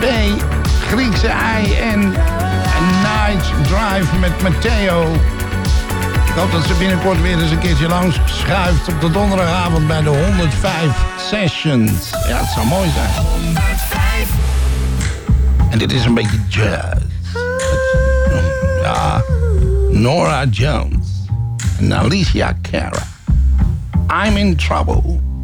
Griekse ei en Night Drive met Matteo. Ik hoop dat ze binnenkort weer eens een keertje langs schuift op de donderdagavond bij de 105 Sessions. Ja, het zou mooi zijn. 105. En dit is een beetje jazz. Ja, Nora Jones en Alicia Cara. I'm in trouble.